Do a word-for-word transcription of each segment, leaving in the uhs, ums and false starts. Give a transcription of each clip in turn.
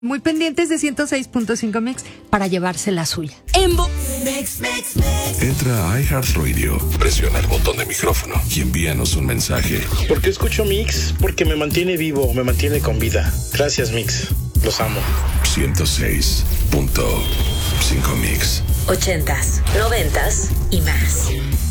Muy pendientes de ciento seis punto cinco Mix para llevarse la suya. En bo- Mix, mix, mix. Entra a iHeartRadio, presiona el botón de micrófono y envíanos un mensaje. ¿Por qué escucho Mix? Porque me mantiene vivo, me mantiene con vida. Gracias, Mix. Los amo. ciento seis punto cinco Mix. ochentas, noventas y más.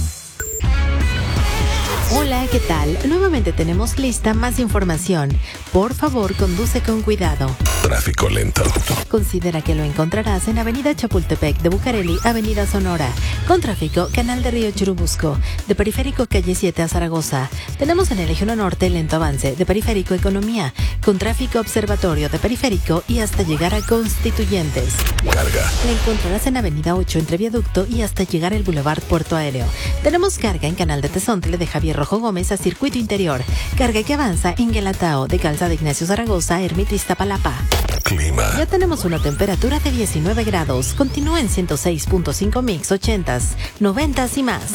Hola, ¿qué tal? Nuevamente tenemos lista más información. Por favor, conduce con cuidado. Tráfico lento. Considera que lo encontrarás en Avenida Chapultepec de Bucareli, Avenida Sonora. Con tráfico, Canal de Río Churubusco. De Periférico, Calle siete a Zaragoza. Tenemos en el Eje uno Norte lento avance. De Periférico, Economía. Con tráfico, Observatorio de Periférico y hasta llegar a Constituyentes. Carga. La encontrarás en Avenida ocho entre Viaducto y hasta llegar al Boulevard Puerto Aéreo. Tenemos carga en Canal de Tezontle de Javier Rojo Gómez a Circuito Interior. Carga que avanza en Guelatao de Calzada Ignacio Zaragoza, Ermita Iztapalapa. Clima. Ya tenemos una temperatura de diecinueve grados. Continúa en ciento seis punto cinco Mix, ochentas, noventas y más.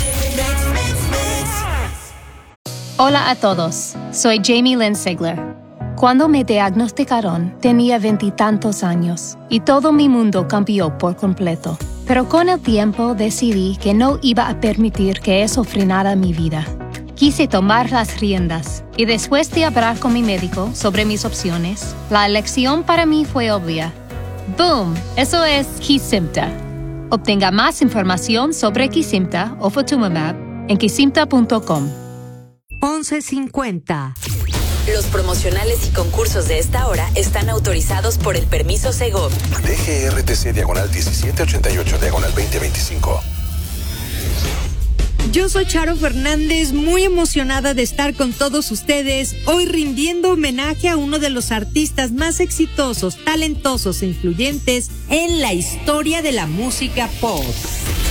Hola a todos, soy Jamie Lynn Sigler. Cuando me diagnosticaron, tenía veintitantos años y todo mi mundo cambió por completo. Pero con el tiempo decidí que no iba a permitir que eso frenara mi vida. Quise tomar las riendas y después de hablar con mi médico sobre mis opciones, la elección para mí fue obvia. ¡Boom! Eso es Kesimpta. Obtenga más información sobre Kesimpta o Ofatumumab en kesimpta punto com. once cincuenta. Los promocionales y concursos de esta hora están autorizados por el permiso Segov. D G R T C diagonal diecisiete ochenta y ocho diagonal veinte veinticinco. Yo soy Charo Fernández, muy emocionada de estar con todos ustedes, hoy rindiendo homenaje a uno de los artistas más exitosos, talentosos e influyentes en la historia de la música pop.